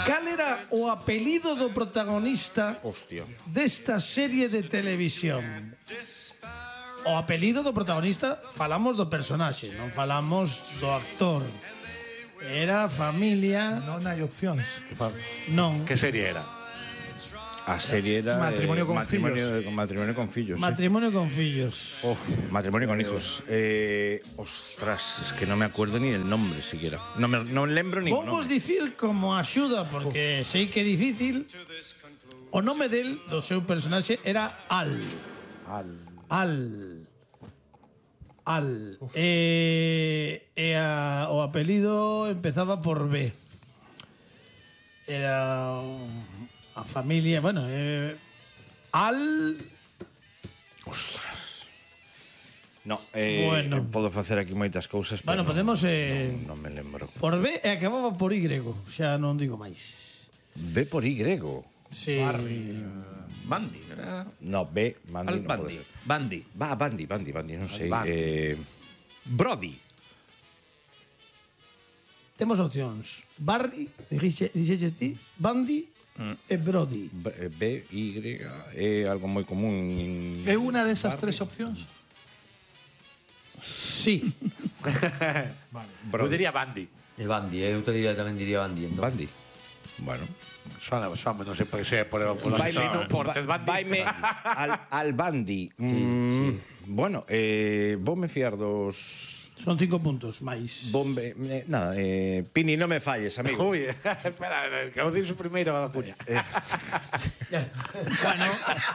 Cal era o apelido do protagonista desta serie de televisión? O apelido do protagonista, falamos do personaxe, non falamos do actor. Era familia... Non hai opcións. Non. Que serie era? A serie era Matrimonio con fillos. Matrimonio con fillos. Matrimonio con fillos. Matrimonio con hijos. Ostras, es que no me acuerdo ni el nombre siquiera. No lembro ni Vou vos dicir como axuda, porque sei que é difícil. O nome del, do seu personaxe, era Al. O apelido empezaba por B. Era a familia, bueno, Al... Ostras. No, Bueno. podo facer aquí moitas cousas, pero Bueno, podemos... non me lembro. por B e acababa por Y, xa non digo máis. B por Y. Sí. Bandi, ¿verdad? No, B, Bandi Al non Bandi. pode ser. Bandi. Va, Bandi, non sei. Bandi. Brody. Temos opcións. Barry, dixeches ti, Bandi e Brody. B, Y, é algo moi común. É unha desas tres opcións? Sí. Eu diría Bandi. E Bandi, eu te diría, tamén diría Bandi. Entón. Bandi. Bueno. Suena, non sei por que sei, por Portes Bandi. Vaime al Bandi. Bueno, voume fiar dos... Son 5 puntos máis. Nada, Pini, non me falles, amigo. Uy, espera, que vou dicir primeiro a cuña. Bueno,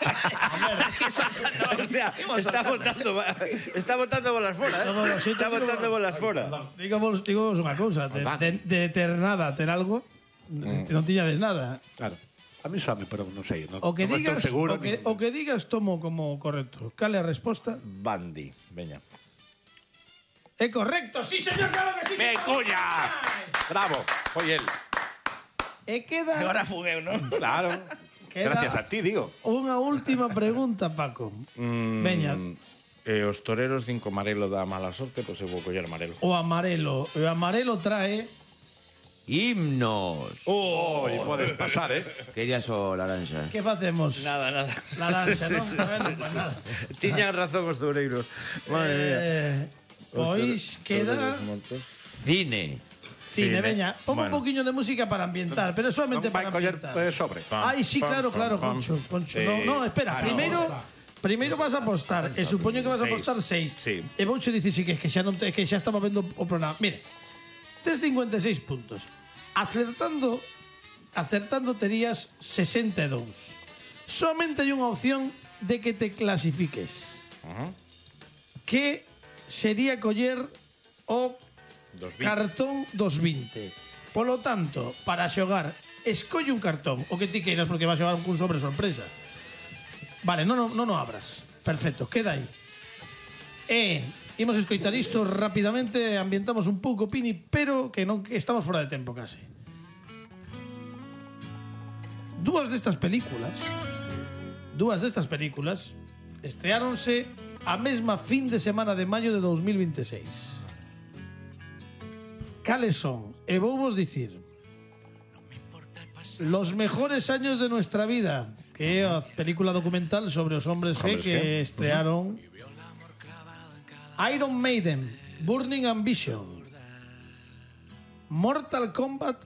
Hostia, está botando bolas fora, Está botando bolas fora. digo unha cousa, de ter nada, ter algo, non tiñades nada. Claro. A mí same, pero non sei. O que non estou digas, seguro. o que digas tomo como correcto. Cal é a resposta? Bandi, veña. É correcto, sí, señor, claro que sí. ¡Bien, cuña! Bravo, foi el. E queda Agora fugueu, non? Claro. Queda- Gracias a ti, digo. unha última pregunta, Paco. Veña, Os toreros din que o amarelo dá mala sorte, pois eu vou coller amarelo. o amarelo. O amarelo trae Himnos. Uy, podes pasar, Querías o laranxa. que facemos? Nada. La lancha, non? Bueno, pues nada. Tiñan razón os toureiros. Madre mía. Pois queda Cine. cine, veña. Pongo un poquinho de música para ambientar, pero solamente Vai para coller ambientar. sobre. Ai, sí, claro, Poncho. No, espera, primeiro vas a apostar, e supoño que vas a apostar 6. Sí. E vouche dicir que xa non que xa estaba vendo o programa. Mire, tes 56 puntos. Acertando terías 62. Somente hai unha opción de que te clasifiques. Que sería coller o 20. cartón dos 20. Polo tanto, para xogar, escolle un cartón, o que ti queiras, porque vas a xogar un sobre sorpresa. Vale, non o abras. Perfecto, queda aí. Imos escoitar isto rapidamente, ambientamos un pouco, Pini, pero que non que estamos fora de tempo case. Dúas destas películas estreáronse a mesma fin de semana de maio de 2026. Cales son? E vou vos dicir Los mejores años de nuestra vida, que é a película documental sobre os hombres G que estrearon. Iron Maiden, Burning Ambition, Mortal Kombat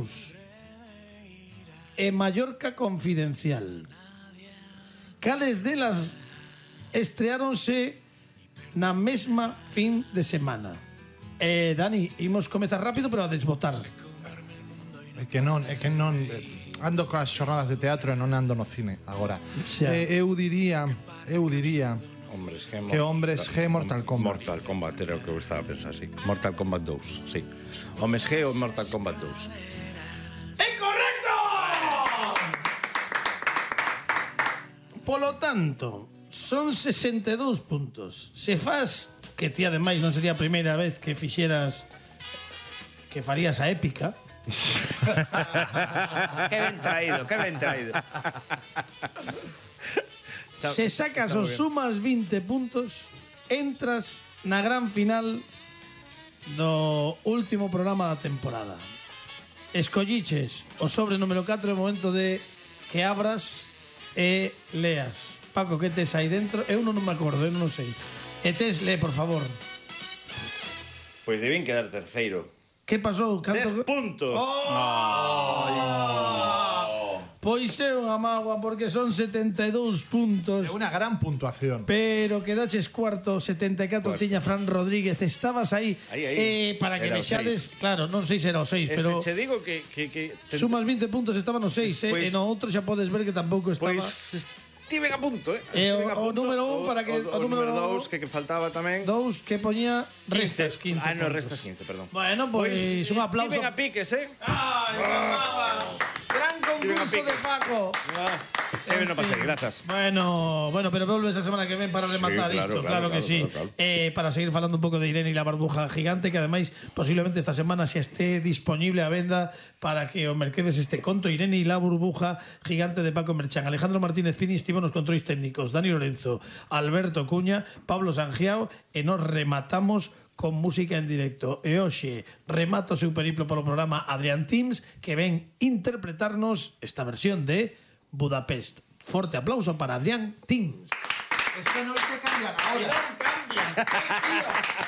2 e Mallorca Confidencial. Cales delas estreáronse na mesma fin de semana? Dani, imos comezar rápido, pero a desbotar. É que non ando coas xornadas de teatro e non ando no cine agora. Xa. Eu diría Hombres G, que Hombres G Mortal Kombat. Mortal Kombat era o que eu estaba a pensar, sí. Mortal Kombat 2, sí. Hombres G ou Mortal Kombat 2. ¡Es correcto! Polo tanto, son 62 puntos. Se faz, que ti ademais non sería a primeira vez que fixeras, que farías a épica. Que ben traído, que ben traído. Se sacas ou sumas 20 puntos, entras na gran final do último programa da temporada. Escolliches o sobre número 4 é o momento de que abras e leas. Paco, que tes aí dentro? Eu non me acordo, eu non sei. E tes, lee, por favor. Pois deben quedar terceiro. Que pasou? 10 puntos. Pois é unha mágoa porque son 72 puntos. É unha gran puntuación. Pero quedaches cuarto, 74 tiña Fran Rodríguez. Estabas aí, para que Era o vexades, claro, non sei se era o 6, pero Se digo que sumas 20 puntos, estaba no 6, Pois- e no outro xa podes ver que tampouco estaba. Pois estiven a punto, E o número 1 para que o número 2 que faltaba tamén. 2 que poñía restas 15. Ah, no, puntos. restas 15, perdón. Bueno, pois un aplauso. Estiven a piques, Ai, gran concurso de Paco. Non pasei, grazas. Bueno, pero volves a semana que ven para rematar isto, claro que sí. Para seguir falando un pouco de Irene e la barbuja gigante, que ademais posiblemente esta semana xa esté disponible a venda para que o merquedes este conto. Irene e la burbuja gigante de Paco Merchán. Alejandro Martínez Pini estivo nos controis técnicos, Dani Lorenzo, Alberto Cuña, Pablo Sangiao, e nos rematamos con música en directo. E hoxe remato o seu periplo polo programa Adrián Tims, que ven interpretarnos esta versión de Budapest. Forte aplauso para Adrián Tims. Es que no hay que cambiar ahora. Cambia.